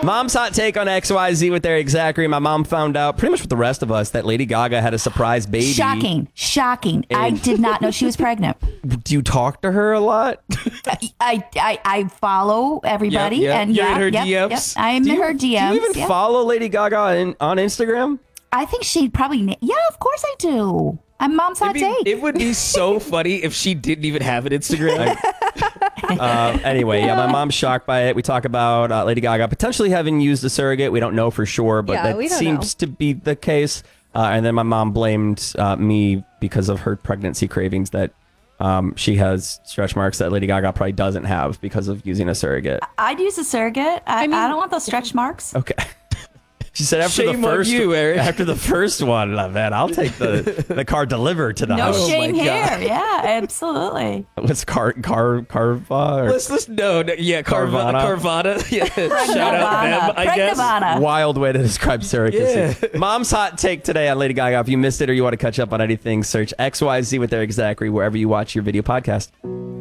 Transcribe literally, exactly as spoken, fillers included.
Mom's hot take on X Y Z with Eric Zachary. My mom found out, pretty much with the rest of us, that Lady Gaga had a surprise baby. Shocking. Shocking. I did not know she was pregnant. Do you talk to her a lot? I I, I follow everybody. Yep, yep. and You're yeah, in her yep, D Ms? Yep. I'm in her D Ms. Do you even yeah. follow Lady Gaga in, on Instagram? I think she'd probably... Yeah, of course I do. I'm Mom's hot It'd take. be- It would be so funny if she didn't even have an Instagram. Uh, anyway, yeah, my mom's shocked by it. We talk about uh, Lady Gaga potentially having used a surrogate. We don't know for sure, but Yeah, we that don't seems to be the case. Uh, and then my mom blamed uh, me because of her pregnancy cravings that um, she has stretch marks that Lady Gaga probably doesn't have because of using a surrogate. I'd use a surrogate. I, I, mean- don't want those stretch marks. Okay. She said after Shame the on first you, Eric. after the first one, love that. I'll take the the car delivered to the No house. Oh shame my here. God. Yeah, absolutely. What's car car carva? Or Let's let's no, no yeah, Carvana. Carvana. Carvana. Yeah, shout out them. I guess. Pregnavana. Wild way to describe surrogacy. Yeah. Mom's hot take today on Lady Gaga. If you missed it or you want to catch up on anything, search X Y Z with Eric Zachary wherever you watch your video podcast.